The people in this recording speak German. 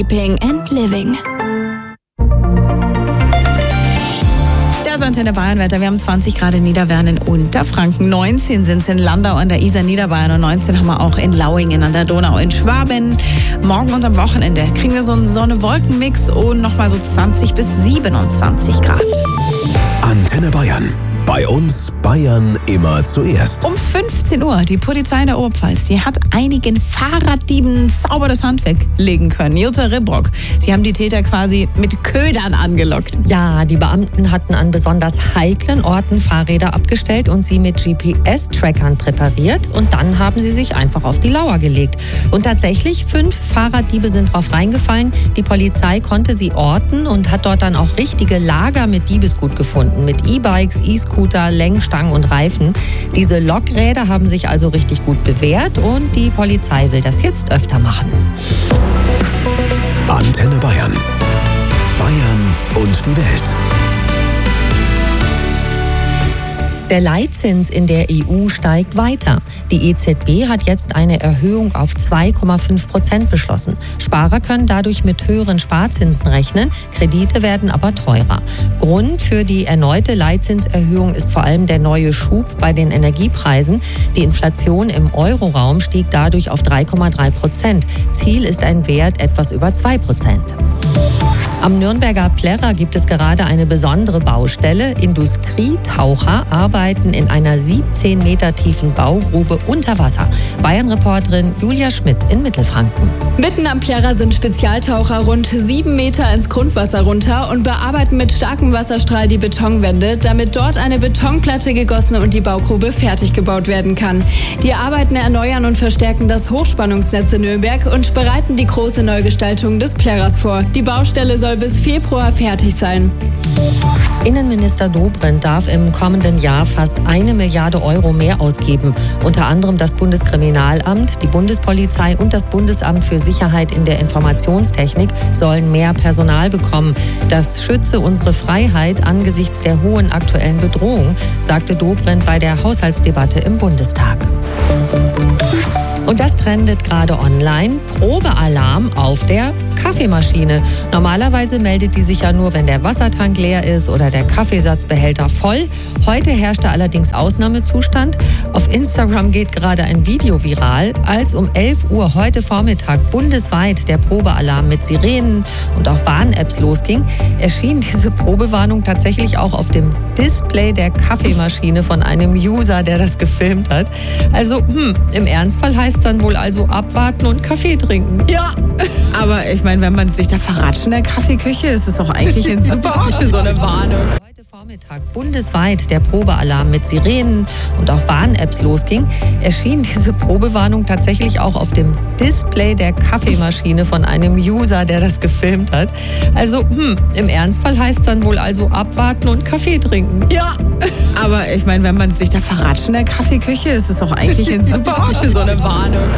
Sleeping and Living. Das Antenne Bayern-Wetter. Wir haben 20 Grad in Niederwern in Unterfranken, 19 sind es in Landau an der Isar Niederbayern und 19 haben wir auch in Lauingen an der Donau in Schwaben. Morgen und am Wochenende kriegen wir so einen Sonne-Wolken-Mix und nochmal so 20 bis 27 Grad. Antenne Bayern. Bei uns Bayern immer zuerst. Um 15 Uhr, die Polizei der Oberpfalz, die hat einigen Fahrraddieben sauber das Handwerk legen können. Jutta Ribrock, sie haben die Täter quasi mit Ködern angelockt. Ja, die Beamten hatten an besonders heiklen Orten Fahrräder abgestellt und sie mit GPS-Trackern präpariert. Und dann haben sie sich einfach auf die Lauer gelegt. Und tatsächlich 5 Fahrraddiebe sind drauf reingefallen. Die Polizei konnte sie orten und hat dort dann auch richtige Lager mit Diebesgut gefunden. Mit E-Bikes, E-Scooter, Lenkstangen und Reifen. Diese Lokräder haben sich also richtig gut bewährt und die Polizei will das jetzt öfter machen. Antenne Bayern. Bayern und die Welt. Der Leitzins in der EU steigt weiter. Die EZB hat jetzt eine Erhöhung auf 2,5% beschlossen. Sparer können dadurch mit höheren Sparzinsen rechnen, Kredite werden aber teurer. Grund für die erneute Leitzinserhöhung ist vor allem der neue Schub bei den Energiepreisen. Die Inflation im Euroraum stieg dadurch auf 3,3%. Ziel ist ein Wert etwas über 2%. Am Nürnberger Plärrer gibt es gerade eine besondere Baustelle. Industrietaucher arbeiten in einer 17 Meter tiefen Baugrube unter Wasser. Bayern-Reporterin Julia Schmidt in Mittelfranken. Mitten am Plärrer sind Spezialtaucher rund 7 Meter ins Grundwasser runter und bearbeiten mit starkem Wasserstrahl die Betonwände, damit dort eine Betonplatte gegossen und die Baugrube fertig gebaut werden kann. Die Arbeiten erneuern und verstärken das Hochspannungsnetz in Nürnberg und bereiten die große Neugestaltung des Plärrers vor. Die Baustelle soll bis Februar fertig sein. Innenminister Dobrindt darf im kommenden Jahr fast 1 Milliarde Euro mehr ausgeben. Unter anderem das Bundeskriminalamt, die Bundespolizei und das Bundesamt für Sicherheit in der Informationstechnik sollen mehr Personal bekommen. Das schütze unsere Freiheit angesichts der hohen aktuellen Bedrohung, sagte Dobrindt bei der Haushaltsdebatte im Bundestag. Und das trendet gerade online. Probealarm auf der Kaffeemaschine. Normalerweise meldet die sich ja nur, wenn der Wassertank leer ist oder der Kaffeesatzbehälter voll. Heute herrschte allerdings Ausnahmezustand. Auf Instagram geht gerade ein Video viral. Als um 11 Uhr heute Vormittag bundesweit der Probealarm mit Sirenen und auch Warn-Apps losging, erschien diese Probewarnung tatsächlich auch auf dem Display der Kaffeemaschine von einem User, der das gefilmt hat. Also, im Ernstfall heißt es dann wohl also abwarten und Kaffee trinken. Ja, aber ich meine, wenn man sich da verratscht in der Kaffeeküche, ist es doch eigentlich ein super Ort für so eine Warnung. Heute Vormittag bundesweit der Probealarm mit Sirenen und auch Warn-Apps losging, erschien diese Probewarnung tatsächlich auch auf dem Display der Kaffeemaschine von einem User, der das gefilmt hat. Also, im Ernstfall heißt es dann wohl also abwarten und Kaffee trinken. Ja, aber ich meine, wenn man sich da verratscht in der Kaffeeküche, ist es doch eigentlich ein super Ort für so eine Warnung.